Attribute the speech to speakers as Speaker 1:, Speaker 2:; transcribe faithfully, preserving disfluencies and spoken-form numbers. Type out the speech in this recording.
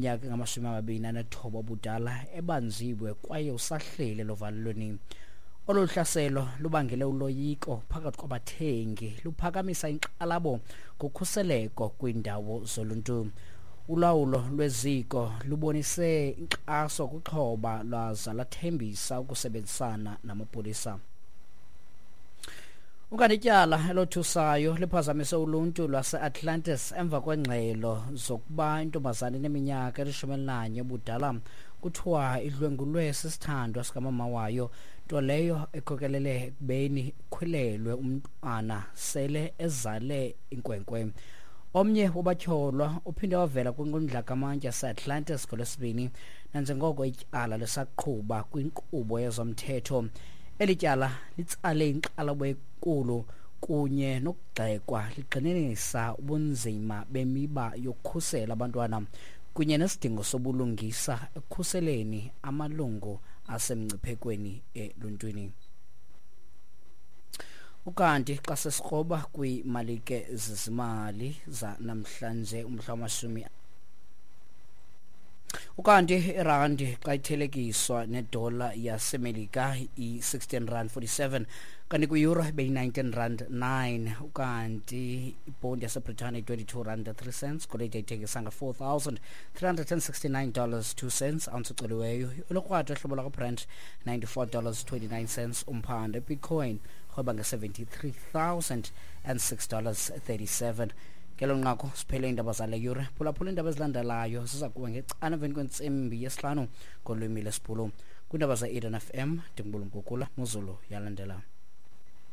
Speaker 1: oneminyaka ngamashumi amabini anesithoba obudala ebanziwe kwaye usahlele lovalweni. Oluhlaselo lubangele uloyiko phakathi kwabathengi, luphakamisa inxalabo ngokhuseleko kwindawo zoluntu. Ulawulo lweziko lubonise inkxaso kuxhoba lwaza lathembisa ukusebenzisana namapolisa. Ukanityala elothusayo liphazamise uluntu lwase-Atlantis emva kwengxelo zokuba intombazana eneminyaka elishumi elinanye obudala kuthiwa idlwengulwe sisithandwa sikamama wayo, nto leyo ekhokelele ekubeni khwelelwe umntwana sele ezale inkwenkwe. Omnye wabatyholwa uphinde wavela kwinkundla kamantya yase-Atlantis ngolwesibini nanjengoko ityala lisaqhuba kwinkqubo yezomthetho. Eli tyala litsale inkxalabo enkulu kunye nokugxekwa ligxininisa ubunzima bemiba yokukhusela abantwana kunye nesidingo sobulungisa ekukhuseleni amalungu asemngciphekweni eluntwini. Ukanti xa sesikroba kwiimalike zezimali zanamhlanje umhla wamashumi Ukanti irandi xa ithelekiswa nedola yaseMelika i-sixteen rand forty-seven, kanti kwi-euro beyi-nineteen rand nine, ukanti ipondi yaseBritane twenty-two rand three cents, golide ithengisa nga-four thousand three hundred sixty-nine dollars two cents, ounce uceliweyo. Ulokrwada hlobo lakwa-Brent ninety-four dollars twenty-nine cents, umphanda Bitcoin rhweba nge-seventy-three thousand six dollars thirty-seven. Ngelo nqaku siphele indaba zale yure, phulaphula indaba ezilandelayo ziza kuwe ngecana emveni kwentsimbi yesihlanu ngolwimi lesibhulu. Kwindaba za-Eden F M, Ndingumbulu Nkukula, Muzulu yalandela.